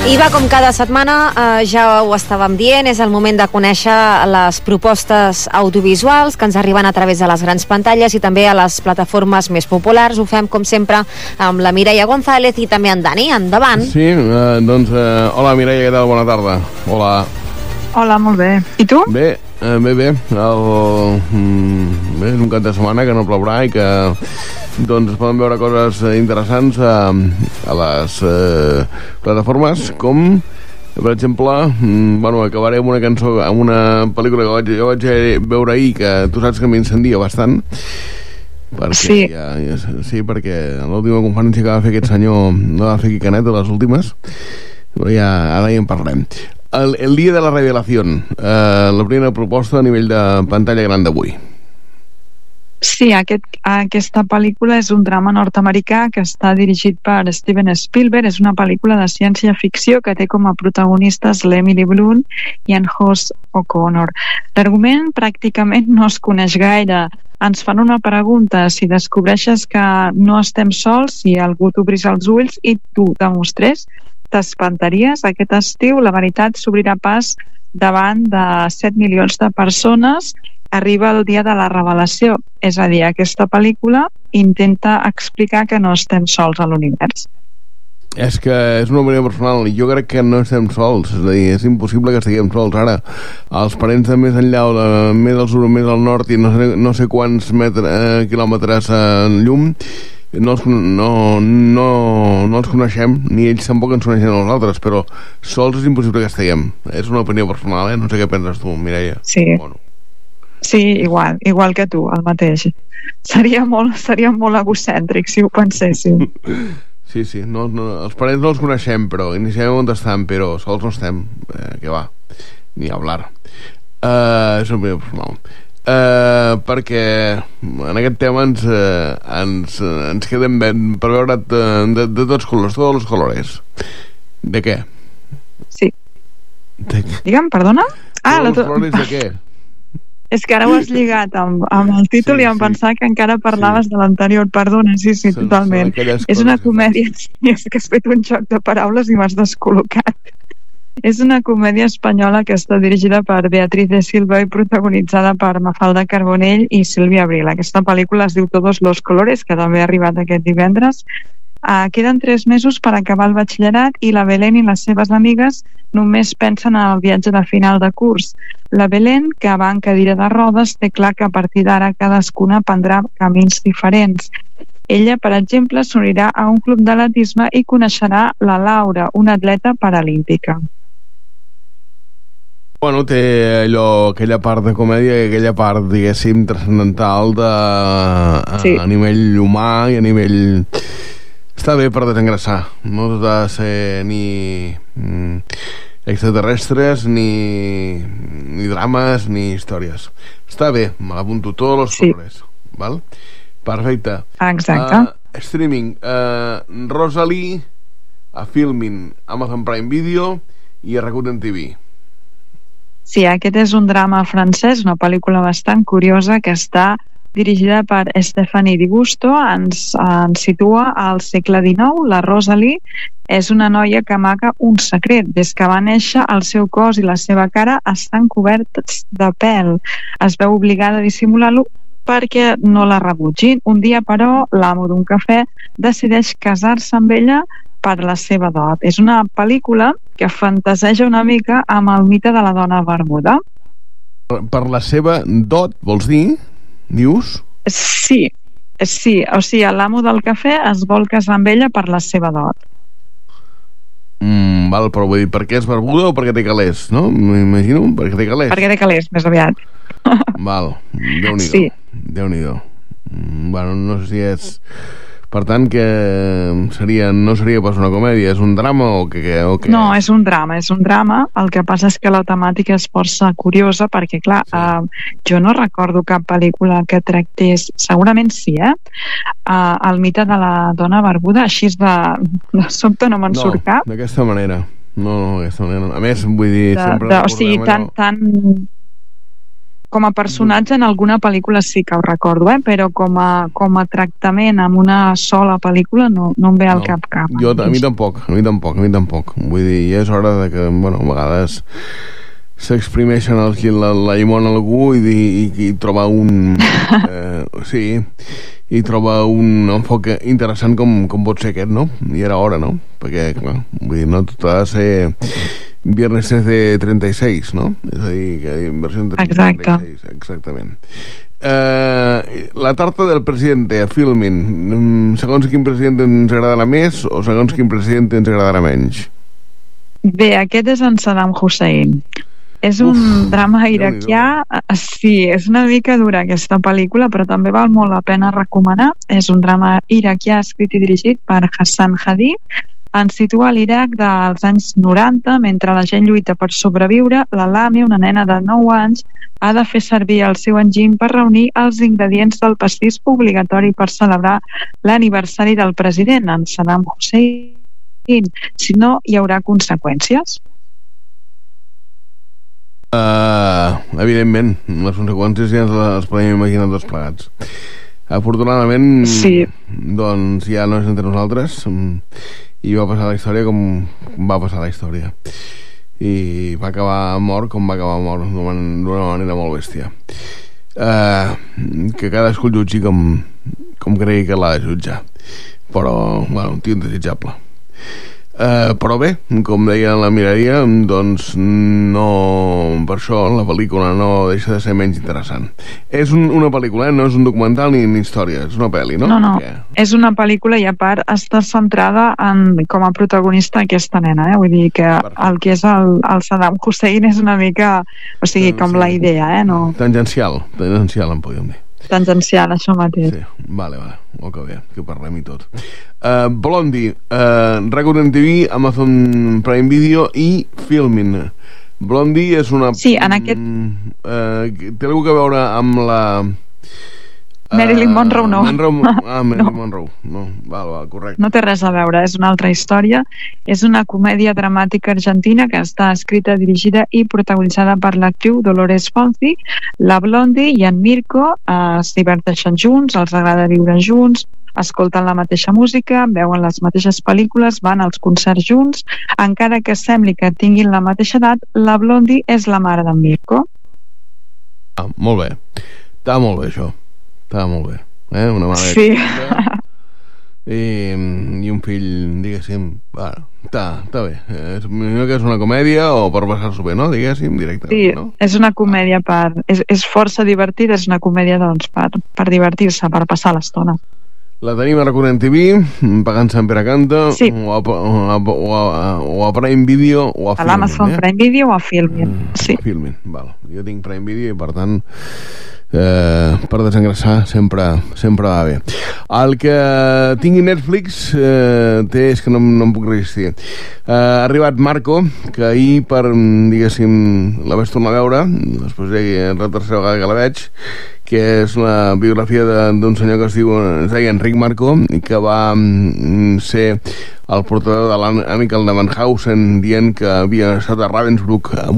I va, com cada setmana, ja ho estàvem dient, és el moment de conèixer les propostes audiovisuals que ens arriben a través de les grans pantalles i també a les plataformes més populars. Ho fem, com sempre, amb la Mireia González i també en Dani. Endavant. Sí, hola Mireia, què tal? Bona tarda. Hola. Hola, molt bé. I tu? Bé. Bé. És un cap de setmana que no plourà i que es poden veure coses interessants a les plataformes, com per exemple, acabaré amb una cançó, amb una pel·lícula que jo vaig veure ahir, que tu saps que m'incendia bastant, perquè sí, perquè l'última conferència que va fer aquest senyor no va fer Quicanet, de les últimes, però ara ja en parlem. El dia de la revelación, la primera proposta a nivell de pantalla gran d'avui. Sí, aquesta pel·lícula és un drama nord-americà que està dirigit per Steven Spielberg. És una pel·lícula de ciència-ficció que té com a protagonistes l'Emily Blunt i en Josh O'Connor. L'argument pràcticament no es coneix gaire. Ens fan una pregunta: si descobreixes que no estem sols, si algú t'obrís els ulls i tu demostrés, t'espantaries? Aquest estiu, la veritat, s'obrirà pas davant de 7 milions de persones. Arriba el dia de la revelació, és a dir, aquesta pel·lícula intenta explicar que no estem sols a l'univers. És que és una opinió personal, i jo crec que no estem sols, és a dir, és impossible que estiguem sols ara. Els parents de més enllà, més al sud, més al nord, i no sé quants quilòmetres en llum, no els coneixem, ni ells tampoc ens coneixen a nosaltres, però sols és impossible que estiguem. És una opinió personal, no sé què penses tu, Mireia. Sí. Sí, igual que tu, el mateix. Seria molt egocèntric si ho penséssim. Sí, els parents no els coneixem, però ni sabem on estan, però sols no estem. Què va? Ni hablar. És un opinió personal. Perquè en aquest tema ens quedem ben per veure de tots colors, tots els colors. De què? Sí. Digue'm, perdona? Els colors de què? És que ara ho has lligat amb el títol i em pensava que encara parlaves de l'anterior. Perdona, sí, totalment. És una comèdia, és que has fet un joc de paraules i m'has descol·locat. És una comèdia espanyola que està dirigida per Beatriz de Silva i protagonitzada per Mafalda Carbonell i Sílvia Abril. Aquesta pel·lícula es diu Todos los colores, que també ha arribat aquest divendres. Queden 3 mesos per acabar el batxillerat i la Belén i les seves amigues només pensen en el viatge de final de curs. La Belén, que va en cadira de rodes, té clar que a partir d'ara cadascuna prendrà camins diferents. Ella, per exemple, s'unirà a un club d'atletisme i coneixerà la Laura, una atleta paralímpica. Bueno, té aquella part de comèdia i aquella part, diguéssim, transcendental a nivell humà i a nivell... Està bé per desengressar. No has de ser ni extraterrestres, ni drames, ni històries. Està bé, me l'apunto tots els colores. Val? Perfecte. Exacte. Streaming. Rosalie, a Filmin, Amazon Prime Video i a Rakuten TV. Sí, aquest és un drama francès, una pel·lícula bastant curiosa que està dirigida per Stéphanie Di Gusto. Ens situa al segle XIX. La Rosalie és una noia que amaga un secret. Des que va néixer, el seu cos i la seva cara estan coberts de pèl. Es veu obligada a dissimular-lo perquè no la rebutgin. Un dia, però, l'amo d'un cafè decideix casar-se amb ella per la seva dot. És una pel·lícula que fantaseja una mica amb el mite de la dona barbuda. Per la seva dot, vols dir? Dius? Sí, o sigui, l'amo del cafè es vol casar amb ella per la seva dot. Val, però vull dir, per què és barbuda o perquè té calés, no? M'imagino, perquè té calés. Perquè té calés, més aviat. Val, Déu-n'hi-do. Sí. Déu-n'hi-do. Bueno, no sé si és... Per tant, que no seria pas una comèdia, és un drama o què? No, és un drama. El que passa és que la temàtica és força curiosa perquè, clar, jo no recordo cap pel·lícula que tractés, segurament sí, el mite de la dona barbuda, així de sobte no me'n surt cap. No, d'aquesta manera. No, d'aquesta manera. A més, vull dir, sempre o sigui, tan Com a personatge en alguna pel·lícula sí que ho recordo, però com a tractament en una sola pel·lícula no em ve al cap. A mi tampoc. Vull dir, ja és hora de que, bueno, a vegades s'exprimeixen la llimona a algú i trobar un... i troba un enfoc interessant com pot ser aquest, no? I era hora, no? Perquè, clar, vull dir, no tot ha de ser Viernes 36, no? És a dir, que versió de 36, exactament. La tarta del presidente a Filmin, segons quin president ens agradarà més o segons quin president ens agradarà menys? Bé, aquest és en Saddam Hussein. És un drama iraquià, sí, és una mica dura aquesta pel·lícula, però també val molt la pena recomanar. És un drama iraquià escrit i dirigit per Hassan Hadi. Ens situa a l'Iraq dels anys 90, mentre la gent lluita per sobreviure. La Lami, una nena de 9 anys, ha de fer servir el seu enginy per reunir els ingredients del pastís obligatori per celebrar l'aniversari del president, en Saddam Hussein. Si no, hi haurà conseqüències. Evidentment, les conseqüències ja les podem imaginar tots plegats. Afortunadament, sí. Doncs ja no és entre nosaltres i va passar la història com va passar la història i va acabar mort com va acabar mort d'una manera molt bèstia. Que cadascú jutgi com cregui que l'ha de jutjar, però, bueno, un tio indesitjable. Però bé, com deia la Mireia, doncs no, per això la pel·lícula no deixa de ser menys interessant. És una pel·lícula, no és un documental ni història, és una pel·li, no? No, és una pel·lícula i a part està centrada com a protagonista aquesta nena, vull dir que el que és el Saddam Hussein és una mica, o sigui, com la idea, no? Tangencial en podríem dir. Tangencial, això mateix. Sí, vale, que bé, que parlem i tot. Blondie, Rakuten TV, Amazon Prime Video i Filmin. Blondie és una... Sí, en aquest... té alguna a veure amb la... Marilyn Monroe no. Marilyn Monroe. No, val, correcte. No té res a veure, és una altra història. És una comèdia dramàtica argentina que està escrita, dirigida i protagonitzada per l'actriu Dolores Fonzi. La Blondie i en Mirko es diverteixen junts, els agrada viure junts, escolten la mateixa música, veuen les mateixes pel·lícules, van als concerts junts. Encara que sembli que tinguin la mateixa edat, la Blondie és la mare d'en Mirko. Molt bé. Està molt bé, això. Està molt bé, una mare sí. I un fill, diguéssim, està bé. És una comèdia o per passar-s'ho bé, no? Diguéssim, directament, sí, no? És una comèdia és força divertida, és una comèdia doncs per divertir-se, per passar l'estona. La tenim a Rakuten TV, pagant Sant Pere Canta, sí. o a Prime Video o a Filmin. A l'Amazon Prime Video o a Filmin, sí. A Filmin, val. Jo tinc Prime Video i per tant per desengreixar sempre va bé. El que tingui Netflix és que no em puc resistir. Ha arribat Marco, que ahir diguéssim, la vaig tornar a veure, després és la tercera vegada que la veig, que és la biografia d'un senyor que es deia Enric Marco, i que va ser el portador de l'Amical de Mannhausen, dient que havia estat a Ravensbrück amb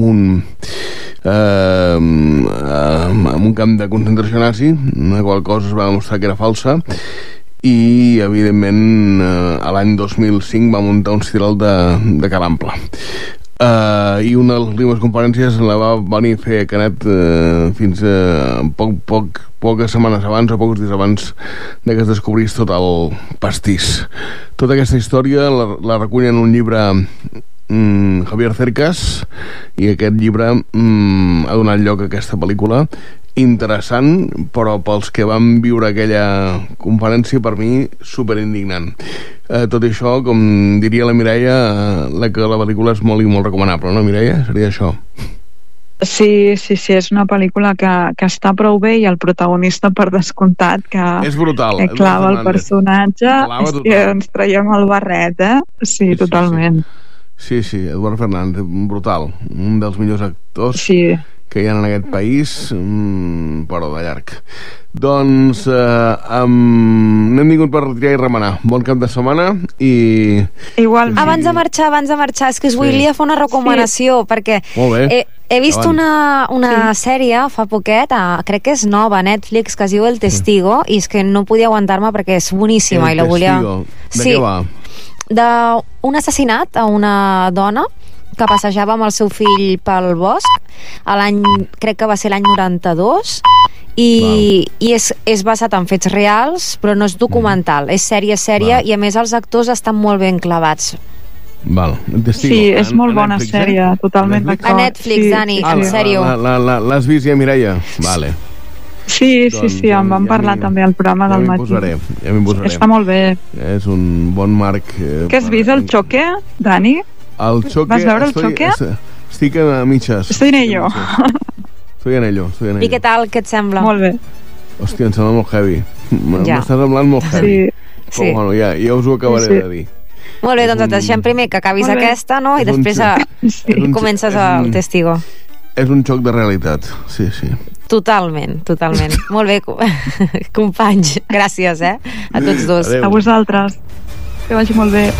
un camp de concentració nazi, la qual cosa es va demostrar que era falsa, i evidentment a l'any 2005 va muntar un festival de Carample. I una de les últimes conferències la va venir a fer Canet fins a poques setmanes abans o pocs dies abans que es descobrís tot el pastís. Tota aquesta història la recull en un llibre Javier Cercas, i aquest llibre ha donat lloc a aquesta pel·lícula interessant, però pels que van viure aquella conferència, per mi superindignant. Tot això, com diria la Mireia, la pel·lícula és molt i molt recomanable, no, Mireia? Seria això. Sí, és una pel·lícula que està prou bé, i el protagonista, per descomptat, que és brutal, que clava el personatge, és que ens traiem el barret, Sí, totalment. Sí, Eduard Fernández, brutal, un dels millors actors que hi ha en aquest país, però de llarg. Doncs n'hem vingut per retirar i remenar. Bon cap de setmana i... Igualment. Abans de marxar, és que us volia fer una recomanació, perquè he vist una sèrie fa poquet, crec que és nova, a Netflix, que es diu El Testigo, i és que no podia aguantar-me perquè és boníssima. El Testigo. De què va? D'un assassinat a una dona que passejava amb el seu fill pel bosc crec que va ser l'any 92 i és basat en fets reals, però no és documental, és sèrie i a més els actors estan molt ben clavats. Val. Sí, és molt bona Netflix, sèrie, totalment d'acord. A Netflix, Dani, en sèrio. L'has vist ja, Mireia? Vale. Sí, em van parlar també al programa del matí. Ja m'hi posaré. Està molt bé. És un bon marc. Què has vist, el Choque, Dani? El Choque... Vas veure el Choque? Estic a mitges. Estoy en ello. Estoy en ello. I què tal, què et sembla? Molt bé. Hòstia, em sembla molt heavy. M'estàs semblant molt heavy. Sí. Però bueno, ja us ho acabaré de dir. Molt bé, doncs et deixem primer que acabis aquesta, no? I després comences el Testigo. És un xoc de realitat, sí. Totalment. Molt bé, companys. Gràcies, a tots dos. Adéu. A vosaltres. Que vagi molt bé.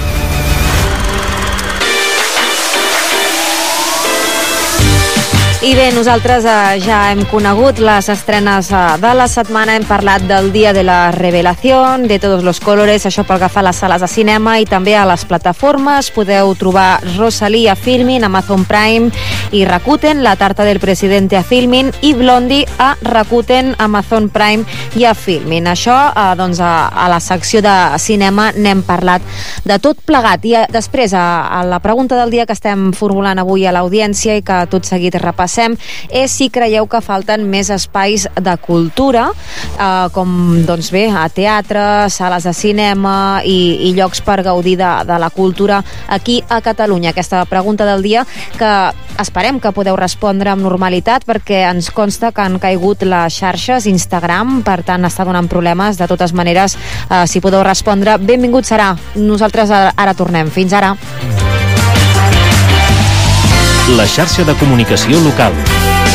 I bé, nosaltres ja hem conegut les estrenes de la setmana, hem parlat del Dia de la Revelación, de Todos los Colores, això pel que fa a les sales de cinema i també a les plataformes. Podeu trobar Rosalía a Filmin, Amazon Prime i Rakuten, La Tarta del Presidente a Filmin i Blondie a Rakuten, Amazon Prime i a Filmin. Això, doncs, a la secció de cinema n'hem parlat de tot plegat. I després, a la pregunta del dia que estem formulant avui a l'audiència i que tot seguit repassem, és si creieu que falten més espais de cultura, com doncs bé, a teatre, sales de cinema i llocs per gaudir de la cultura aquí a Catalunya. Aquesta pregunta del dia que esperem que podeu respondre amb normalitat, perquè ens consta que han caigut les xarxes, Instagram, per tant està donant problemes. De totes maneres, si podeu respondre, benvingut serà. Nosaltres ara tornem. Fins ara. La xarxa de comunicació local.